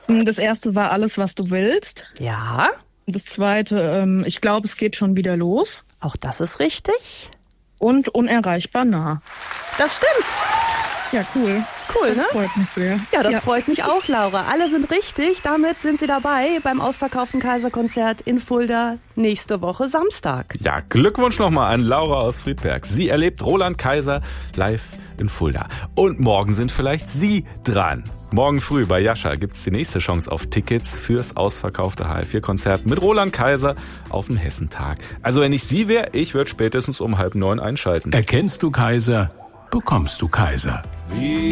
Das erste war Alles, was du willst. Ja, Das zweite, ich glaube, es geht schon wieder los. auch das ist richtig. Und Unerreichbar nah. Das stimmt. Ja, cool. Cool, Das ne? freut mich sehr. Ja, das freut mich auch, Laura. Alle sind richtig. Damit sind Sie dabei beim ausverkauften Kaiserkonzert in Fulda nächste Woche Samstag. Ja, Glückwunsch nochmal an Laura aus Friedberg. Sie erlebt Roland Kaiser live in Fulda. Und morgen sind vielleicht Sie dran. Morgen früh bei Jascha gibt's die nächste Chance auf Tickets fürs ausverkaufte HR4-Konzert mit Roland Kaiser auf dem Hessentag. Also wenn ich Sie wäre, ich würde spätestens um 8:30 einschalten. Erkennst du Kaiser, bekommst du Kaiser.